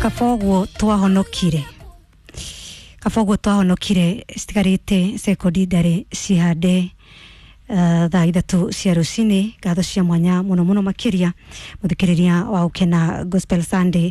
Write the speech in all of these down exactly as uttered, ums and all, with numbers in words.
kafoguo twahonokire kafoguo twahonokire stigarite sekondi ndare cihande uh, thaa ithatu cia rucini. Ngatho cia mwanya muno muno makiria muthikiriria wa ukena Gospel Sunday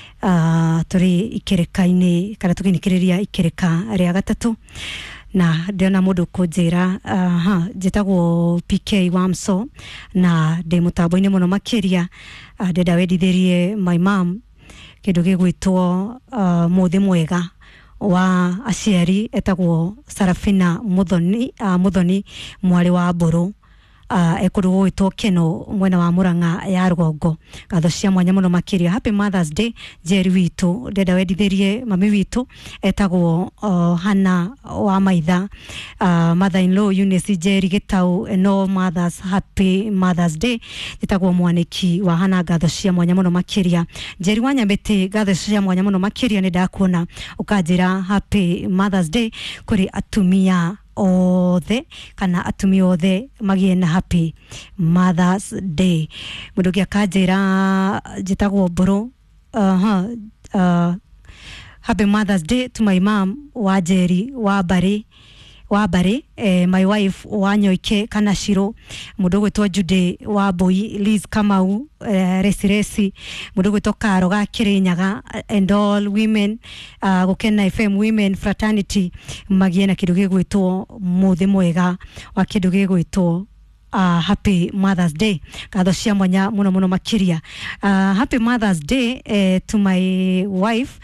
uh, turi ikereka-ini kana tukinikiriria ikereka ria gatatu na ndiona mundu kunjira uh, ha njitagwo P K Wamso na ndi mutambo-ini muno makiria uh, ndenda wedithirie my mom kindu gigwitwo uh, muthi mwega wa aciari etagwo Sarafina Muthoni uh, Muthoni mwari wa Mburu uh, ekuru gwitwo Keno mwena wa Murang'a ya Rugongo. Ngatho cia mwanya muno makiria. Happy Mother's Day Jerry witu ndenda wedithirie mami witu etagwo uh, Hana wa Maitha uh, mother in law Eunice Jerry Gitau. No mothers, happy Mother's Day etagwo mwaniki wa Hana. Ngatho cia mwanya muno makiria. Jerry Wanyambete ngatho cia mwanya muno makiria ni ndakuona ukanjira happy Mother's Day kuri atumia othe kana atumia othe magie na happy Mother's Day. Mundu kia kanjira jitagwo Mburu uh, uh, happy Mother's Day to my mom wa Jerry wa Bari wa Bari eh, my wife wa Nyoike kana Shiro. Mundu gwitwo Jude wa Boi Liz Kamau eh, resi resi. Mundu gwitwo Karo ga Kirinyaga and all women uh, gukena F M women fraternity magie na kindu gigwitwo muthi mwega wa kindu gigwitwo Uh, happy Mother's Day. Ngatho cia mwanya muno muno makiria. Uh, happy Mother's Day uh, to my wife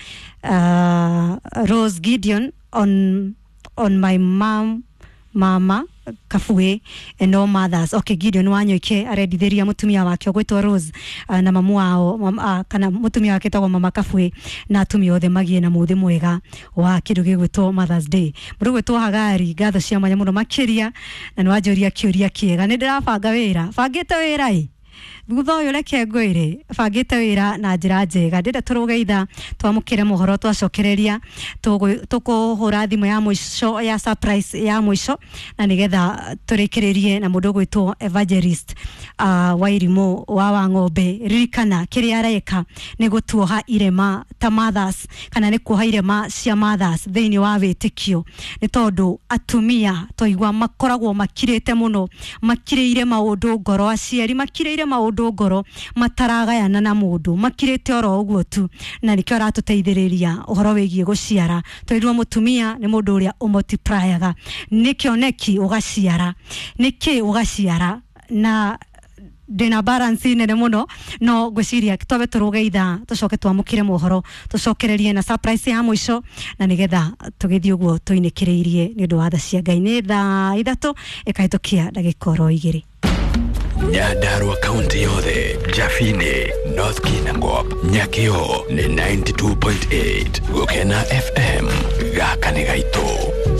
uh, Rose Gideon on on my mom mama Kafue and no mothers. Okay, Gideon Wanyoike aredithiria mutumia wake gwitwo Rose uh, na mamu wao uh, kana mutumia wake tagwo mama Kafue na atumia othe magie na muthi mwega wa kindu gigwitwo Mother's Day. Mundu gwitwo Hagari ngatho cia mwanya muno makiria na ni wanjoria kiuria kiega. Ni ndirabanga wira bangite wira i thutha uyu reke ngwire bangite wira na njira njega. Ndenda turugeitha twamukire mohoro twacokereria tukuhura thimu ya mwisho ya surprise ya mwisho na nigetha turikiririe na mundu gwitwo Evangelist uh, Wairimo wa Wang'ombe. Ririkana kiria areka ni gutuoha irema ta mothers kana ni kuoha irema cia mothers thiini wa witikio ni tondu atumia toigwa makoragwo makirite muno makiriire maundu ngoro aciari makiriire maundu ngoro mataragayana na mundu makirite oro uguo tu na nikio ratuteithiriria uhoro wigie guciara. Toirwo mutumia ni mundu uria umultiplyaga nikio neki ugaciara niki ugaciara na dina balance nene muno no gwiciria twabe turugeitha tucoke twamukire mohoro tucokererie na surprise ya mwisho na nigetha tugithie uguo tuinikiriirie ni undu wa tha cia Ngai. Ni thaa ithatu ikaitukia ndagika oro igiri. Nyandarua County yothe, Jafine, North Kinangop, Nyakio ni ninety-two point eight, Gukena F M, gaka ni gaito.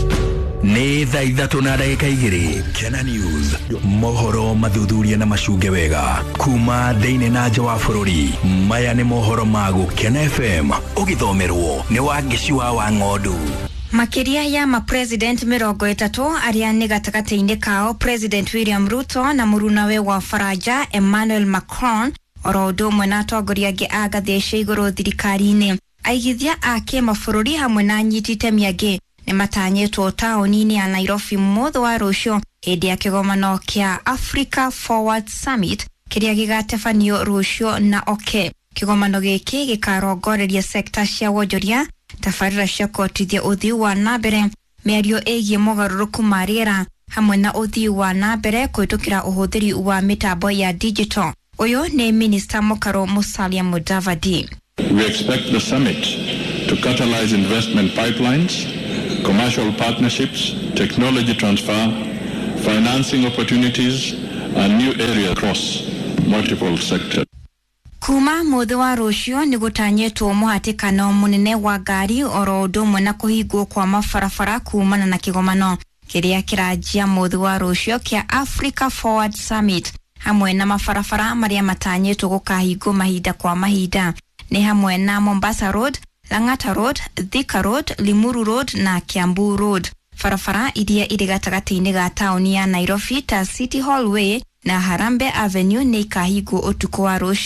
Ni thaa ithatu na ndagika igiri. Kena News, mohoro mathuthuria na macunge wega kuma thiini na nja wa bururi. Maya ni mohoro ma Gukena F M ugithomerwo ni Wangici wa Wang'ondu. Makiria ya ma president mirongo itatu aria ni gatagati-ini kao President William Ruto na murunawe wa Faraja Emmanuel Macron oro undu umwe na atongoria angi a ngathi cia iguru thirikari-ini. Aigithia a kimabũrũri hamwe na anyiti itemi angi ni matanyitwo taũni-ini ya Nairobi mũthĩ wa rũciũ hĩndĩ ya kĩgomano kia Africa Forward Summit kiria gigatebanio rũciũ na oke. Kĩgomano gĩkĩ gĩkarongoreria sekta cia wonjoria, tabarĩra cia kũhotithia ũthii wa nambere, mĩario ĩgiĩ mogarũrũku ma rĩera hamwe na ũthii wa nambere kũhĩtũkĩra ũhũthĩri wa mĩtambo ya digital. Ũyũ nĩ Minister Mũkaro Musalia Mudavadi. We expect the summit to catalyze investment pipelines, commercial partnerships, technology transfer, financing opportunities, and new areas across multiple sectors. Kuma mũthĩ wa rũciũ nĩ gũtanyĩtwo mũhatĩkano mũnene wa ngari oro ũndũ ũmwe na kũhingwo kwa mabarabara kumana na kĩgomano kĩrĩa kĩranjia mũthĩ wa rũciũ kĩa Africa Forward Summit hamwe na mabarabara marĩa matanyĩtwo gũkahingwo mahinda kwa mahinda nĩ hamwe na Mombasa Road, Lang'ata Road, Thika Road, Limuru Road na Kiambu Road. Barabara iria irĩ gatagati-inĩ ga taũni ya Nairobi ta City Hall Way na Harambee Avenue nĩ ikahingwo ũtukũ wa rũciũ.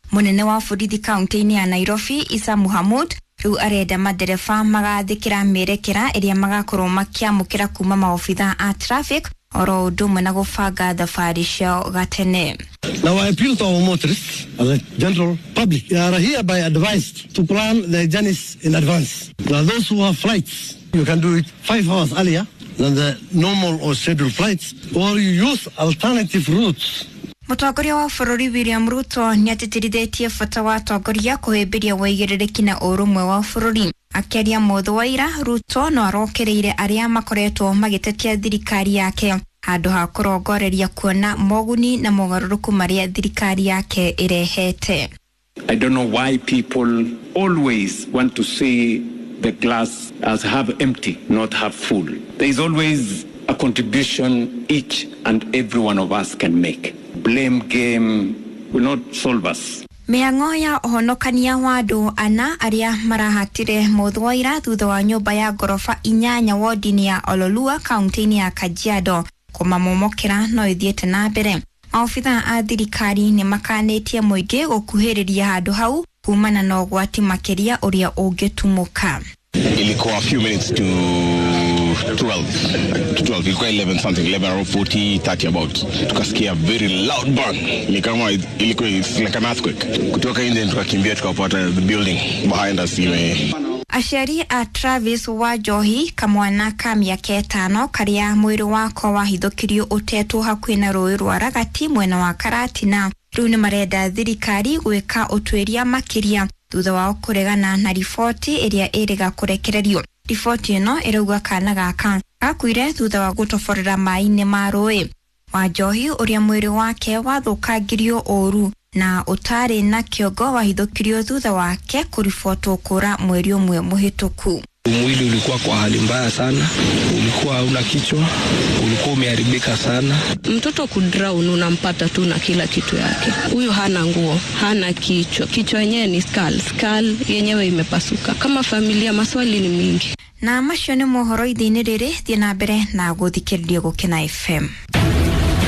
Munene wa borithi kaunti-inĩ ya Nairobi Isa Muhammad riu arenda madereba magathikira merekera iria magakorwo makiamukira kuma maofitha a traffic oro undu umwe na gubanga thabari ciao gatene. Now I appeal to our motorists as a general public. They are hereby advised to plan their journeys in advance. Now those who have flights, you can do it five hours earlier than the normal or scheduled flights, or you use alternative routes. Mutongoria wa bũrũri William Ruto nĩatĩtĩrithĩtie bata wa atongoria kũhĩmbĩria wĩigĩrĩrĩki na ũrũmwe wa bũrũri. Akĩaria mũthũ wa ira, Ruto no arokereire arĩa makoretwo magĩtetia thirikari yake handũ ha kũrongoreria kuona moguni na mogarũrũku marĩa thirikari yake ĩrehete. I don't know why people always want to see the glass as half empty, not half full. There is always a contribution each and every one of us can make. Blame game will not solve us. Mĩhang'o ya ũhonokania wa andũ ana arĩa marahatire mũthũ wa ira thutha wa nyũmba ya ngorofa inyanya wodi-inĩ ya Ololua kaunti-inĩ ya Kajiado kũmamomokera no ĩthiĩte na mbere. Maofitha a thirikari nĩ makanĩtie mũingĩ gũkuhĩrĩria handũ hau kumana na ũgwati makĩria ũrĩa ũngĩtumũka. Ilikuwa a few minutes to twelve, to twelve, ilikuwa eleven something, eleven or forty, thirty about. Tukasikia very loud bang. Ni kama ilikuwa like an earthquake. Kutoka nje tukakimbia tukapata the building behind us ime. Aciari a Travis Wanjohi kamwana ka mĩaka ĩtano karĩa mwĩrĩ wako wahithũkirio ũtetwo hakuhĩ na rũĩ rwa Ragati mwena wa Karatina. Rĩu nĩ marenda thirikari gwĩka ũtuĩria makĩria thutha wa kũregana na riboti ĩrĩa ĩrĩga kũrekererio. Riboti ĩno ĩrauga kana gaka gakuire thutha wa gũtoborera maĩ-inĩ ma rũĩ. Wanjohi ũrĩa mwĩrĩ wake wathũkangirio ũru na ũtarĩ na kĩongo wahithũkirio thutha wake kũribotwo kũra mweri ũmwe mũhĩtũku. Mwili ulikuwa kwa hali mbaya sana, ulikuwa hauna kichwa, ulikuwa umeharibika sana. Mtoto kudrown unampata tu na kila kitu yake. Huyu hana nguo, hana kichwa. Kichwa yenyewe ni skull, skull yenyewe imepasuka. Kama familia maswali ni mingi. Na macio nĩ mohoro ithini rĩrĩ thiĩ na mbere na gũthikĩrĩria Gũkena F M.